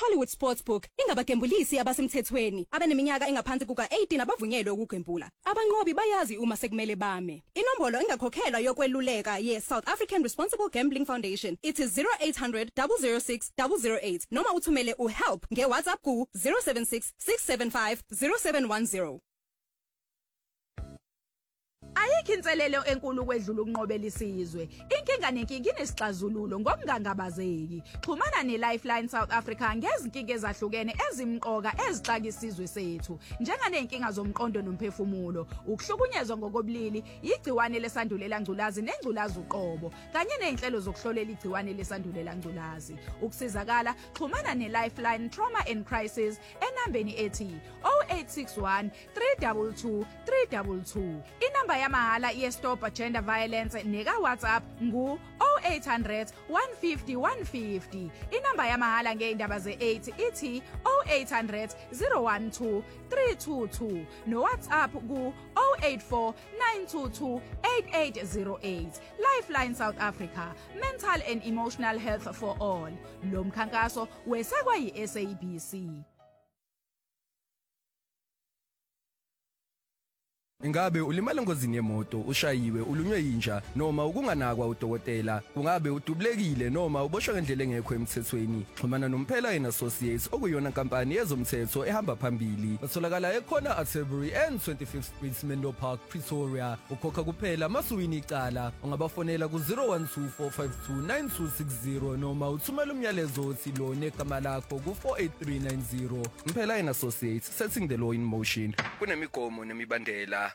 Hollywood Sportsbook ingabagembulisi abasemthethweni abaneminyaka engaphansi kuka-18 abavunyelwe ukugembula. Abanqobi bayazi uma sekumele bame. Inombolo engakhokhelwa yokweluleka ye-South African Responsible Gambling Foundation ithi 0800 006 008 noma uthumele uHELP ngeWhatsApp ku 076 675 0710. Ayikho inselelo enkulu kwedlula ukunqobela isizwe. Inkinga nenkinga inesixazululo ngokungangabazeki. Xhumana neLifeline South Africa ngezinkinga ezahlukene ezimqoka ezixaka isizwe sethu. Njenganenkinga zomqondo nomphefumulo, ukuhlukunyezwa ngokobulili, igciwane lesandulela ngculazi nengculazi uqobo, kanye nezinhlelo zokuhlolela igciwane lesandulela ngculazi. Ukusizakala, xhumana neLifeline Trauma and Crisis enambeni ethi 0861 322 322. Inamba yamahala ye-Stop Gender Violence neka WhatsApp ngu 0800 150 150. Inamba yamahala ngeindaba ze-AIDS ithi 0800 012 322 no WhatsApp ku 084 922 8808. Lifeline South Africa, mental and emotional health for all. Lo mkhankaso wesekwa yi-SABC. Ingabe ulimala engozini yemoto, ushayiwe, ulunywe yinja noma ukunganakwa udokotela, ungabe udubulekile noma uboshwe ngendlela engekho emthethweni? Xhumana noMphela and Associates okuyona inkampani yezomthetho ehamba phambili. Batholakala ekhona Atterbury and 25th Street Menlo Park, Pretoria. Ukhokha kuphela masuwini icala. Ungabafonela ku 0124529260 noma uthumela umyalezo othi lo negama lakho ku 48390. Mphela and Associates, setting the law in motion. Kunemigomo nemibandela.